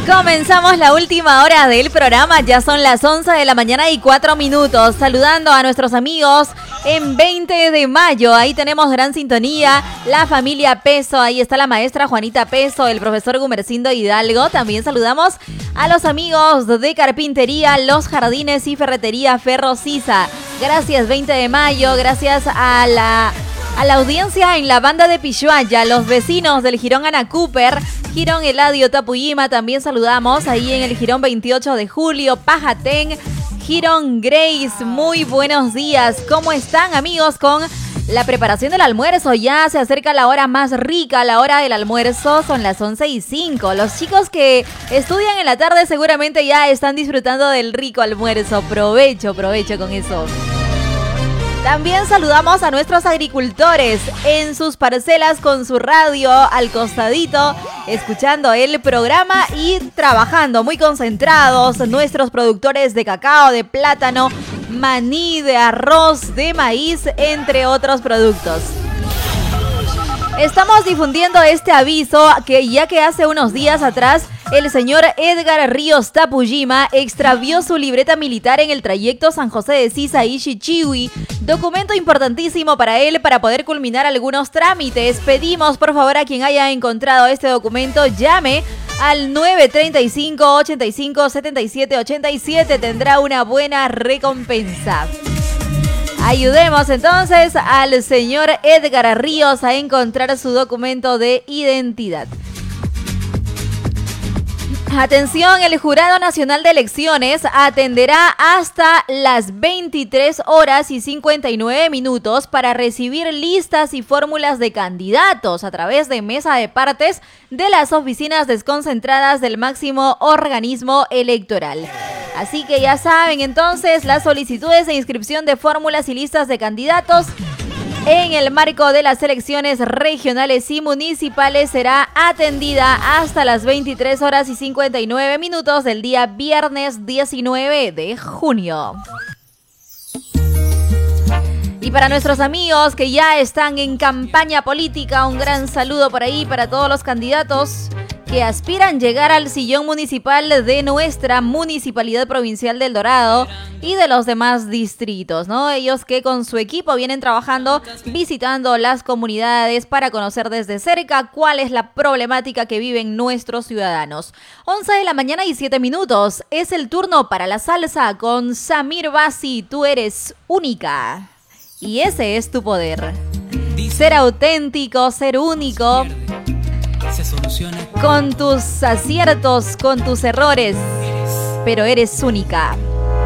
Comenzamos la última hora del programa, ya son las 11 de la mañana y 4 minutos, saludando a nuestros amigos en 20 de mayo, ahí tenemos gran sintonía, la familia Peso, ahí está la maestra Juanita Peso, el profesor Gumercindo Hidalgo, también saludamos a los amigos de Carpintería, Los Jardines y Ferretería Ferro Sisa, gracias 20 de mayo, gracias a la audiencia en la banda de Pishuaya, los vecinos del Jirón Ana Cooper, Jirón Eladio Tapuyima, también saludamos ahí en el Jirón 28 de julio, Pajatén, Jirón Grace, muy buenos días, ¿cómo están amigos con la preparación del almuerzo? Ya se acerca la hora más rica, la hora del almuerzo, son las 11:05, los chicos que estudian en la tarde seguramente ya están disfrutando del rico almuerzo, provecho con eso. También saludamos a nuestros agricultores en sus parcelas con su radio al costadito, escuchando el programa y trabajando muy concentrados. Nuestros productores de cacao, de plátano, maní, de arroz, de maíz, entre otros productos. Estamos difundiendo este aviso ya que hace unos días atrás el señor Edgar Ríos Tapuyima extravió su libreta militar en el trayecto San José de Sisa y Chichihui, documento importantísimo para él para poder culminar algunos trámites. Pedimos por favor a quien haya encontrado este documento llame al 935 85 77 87, tendrá una buena recompensa. Ayudemos entonces al señor Edgar Ríos a encontrar su documento de identidad. Atención, el Jurado Nacional de Elecciones atenderá hasta las 23 horas y 59 minutos para recibir listas y fórmulas de candidatos a través de mesa de partes de las oficinas desconcentradas del máximo organismo electoral. Así que ya saben, entonces, las solicitudes de inscripción de fórmulas y listas de candidatos en el marco de las elecciones regionales y municipales será atendida hasta las 23 horas y 59 minutos del día viernes 19 de junio. Y para nuestros amigos que ya están en campaña política, un gran saludo por ahí para todos los candidatos que aspiran llegar al sillón municipal de nuestra Municipalidad Provincial del Dorado y de los demás distritos, ¿no? Ellos que con su equipo vienen trabajando, visitando las comunidades para conocer desde cerca cuál es la problemática que viven nuestros ciudadanos. 11 de la mañana y 7 minutos, es el turno para la salsa con Samir Basi, tú eres única y ese es tu poder. Ser auténtico, ser único, con tus aciertos, con tus errores, pero eres única.